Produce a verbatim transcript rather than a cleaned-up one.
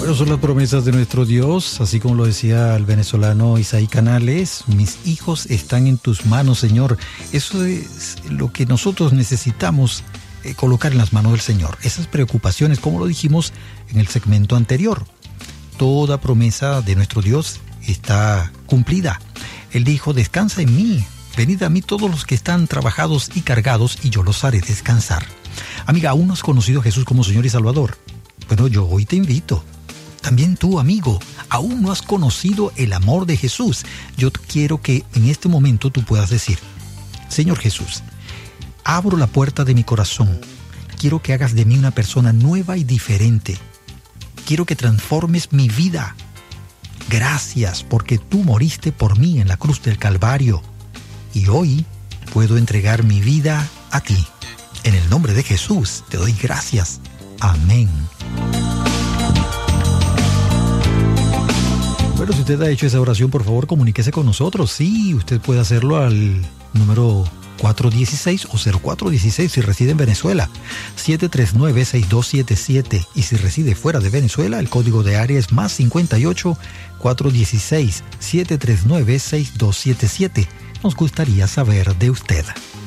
Bueno, son las promesas de nuestro Dios, así como lo decía el venezolano Isaí Canales: mis hijos están en tus manos, Señor. Eso es lo que nosotros necesitamos eh, colocar en las manos del Señor. Esas preocupaciones, como lo dijimos en el segmento anterior. Toda promesa de nuestro Dios está cumplida. Él dijo: descansa en mí, venid a mí todos los que están trabajados y cargados, y yo los haré descansar. Amiga, ¿aún no has conocido a Jesús como Señor y Salvador? Bueno, yo hoy te invito. También tú, amigo, ¿aún no has conocido el amor de Jesús? Yo quiero que en este momento tú puedas decir: Señor Jesús, abro la puerta de mi corazón. Quiero que hagas de mí una persona nueva y diferente. Quiero que transformes mi vida. Gracias porque tú moriste por mí en la cruz del Calvario. Y hoy puedo entregar mi vida a ti. En el nombre de Jesús te doy gracias. Amén. Bueno, si usted ha hecho esa oración, por favor, comuníquese con nosotros. Sí, usted puede hacerlo al número cuatro uno seis o cero cuatro uno seis si reside en Venezuela, siete tres nueve, seis dos siete siete, y si reside fuera de Venezuela, el código de área es más cincuenta y ocho, cuatro uno seis, siete tres nueve, seis dos siete siete. Nos gustaría saber de usted.